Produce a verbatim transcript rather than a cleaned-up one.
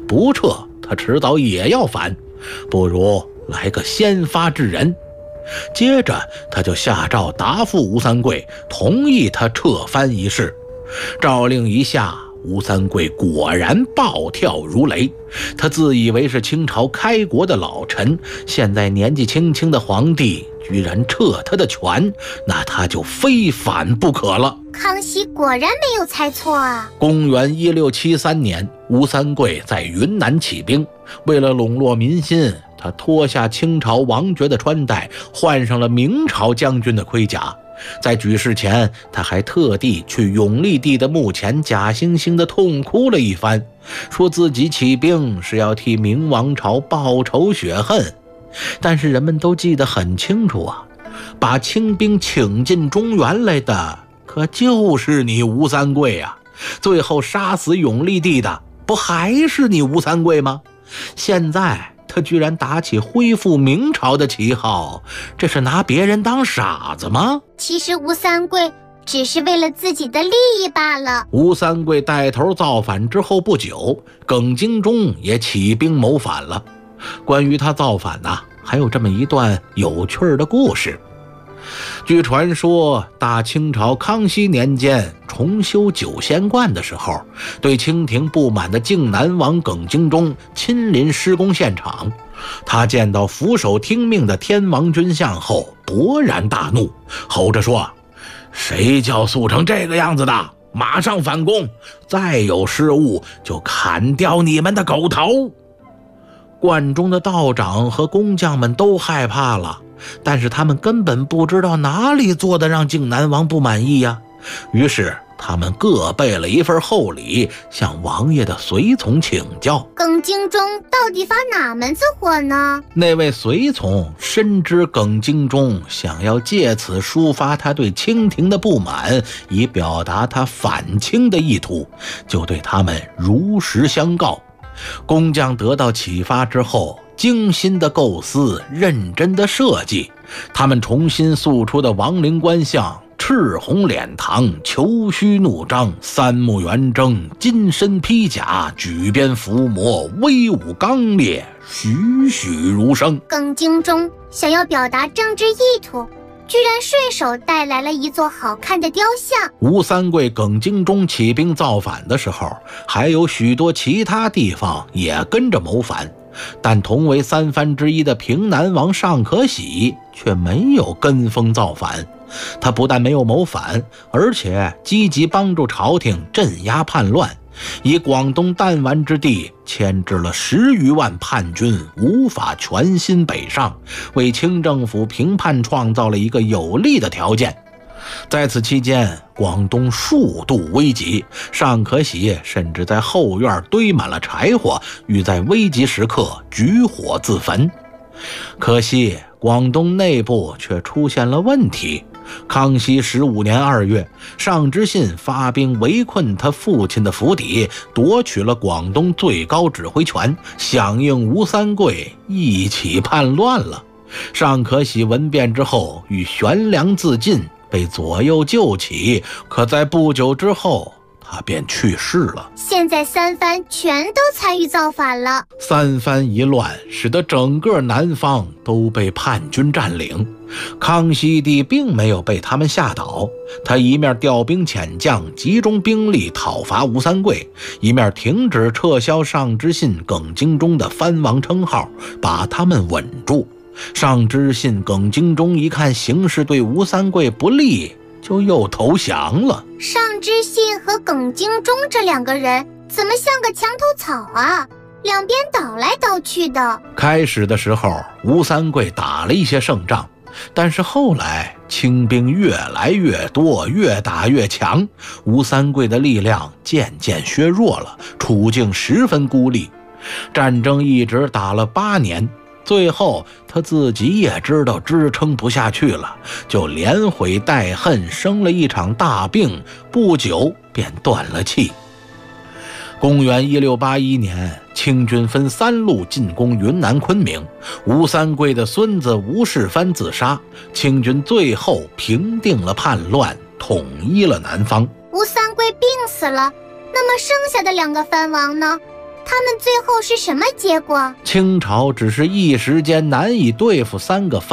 不撤，他迟早也要反，不如来个先发制人。接着他就下诏答复吴三桂，同意他撤藩一事。诏令一下，吴三桂果然暴跳如雷。他自以为是清朝开国的老臣，现在年纪轻轻的皇帝居然撤他的权，那他就非反不可了。 康熙果然没有猜错啊！ 公元一六七三年，吴三桂在云南起兵，为了笼络民心，他脱下清朝王爵的穿戴，换上了明朝将军的盔甲。在举事前，他还特地去永历帝的墓前假惺惺地痛哭了一番，说自己起兵是要替明王朝报仇雪恨。但是人们都记得很清楚啊，把清兵请进中原来的可就是你吴三桂啊，最后杀死永历帝的不还是你吴三桂吗？现在他居然打起恢复明朝的旗号，这是拿别人当傻子吗？ 其实吴三桂只是为了自己的利益罢了。 吴三桂带头造反之后不久，耿精忠也起兵谋反了。关于他造反啊，还有这么一段有趣的故事。据传说，大清朝康熙年间重修九仙观的时候，对清廷不满的靖南王耿精忠亲临施工现场。他见到俯首听命的天王军相后，勃然大怒，吼着说：“谁教塑成这个样子的？马上反攻！再有失误，就砍掉你们的狗头！”观中的道长和工匠们都害怕了，但是他们根本不知道哪里做的让靖南王不满意呀。于是他们各备了一份厚礼，向王爷的随从请教。 耿精忠到底发哪门子火呢？ 那位随从深知耿精忠想要借此抒发他对清廷的不满，以表达他反清的意图，就对他们如实相告。工匠得到启发之后，精心的构思，认真的设计，他们重新塑出的亡灵观像，赤红脸膛，虬须怒张，三目圆睁，金身披甲，举鞭伏魔，威武刚烈，栩栩如生。 耿精忠想要表达政治意图，居然顺手带来了一座好看的雕像。 吴三桂、耿精忠起兵造反的时候，还有许多其他地方也跟着谋反，但同为三藩之一的平南王尚可喜却没有跟风造反。他不但没有谋反，而且积极帮助朝廷镇压叛乱，以广东弹丸之地牵制了十余万叛军，无法全心北上，为清政府平叛创造了一个有利的条件。在此期间，广东数度危急，尚可喜甚至在后院堆满了柴火，欲在危急时刻举火自焚。可惜广东内部却出现了问题。康熙十五年二月，尚之信发兵围困他父亲的府邸，夺取了广东最高指挥权，响应吴三桂一起叛乱了。尚可喜闻变之后，与悬梁自尽，被左右救起，可在不久之后他便去世了。 现在三藩全都参与造反了。 三藩一乱，使得整个南方都被叛军占领。康熙帝并没有被他们吓倒，他一面调兵遣将，集中兵力讨伐吴三桂，一面停止撤销尚之信、耿精忠的藩王称号，把他们稳住。尚之信、耿精忠一看形势对吴三桂不利，就又投降了。 尚之信和耿精忠这两个人怎么像个墙头草啊，两边倒来倒去的。 开始的时候吴三桂打了一些胜仗，但是后来清兵越来越多，越打越强，吴三桂的力量渐渐削弱了，处境十分孤立。战争一直打了八年，最后他自己也知道支撑不下去了，就连悔带恨，生了一场大病，不久便断了气。公元一六八一年，清军分三路进攻云南昆明，吴三桂的孙子吴世蕃自杀，清军最后平定了叛乱，统一了南方。 吴三桂病死了，那么剩下的两个藩王呢？ 他们最后是什么结果？ 清朝只是一时间难以对付三个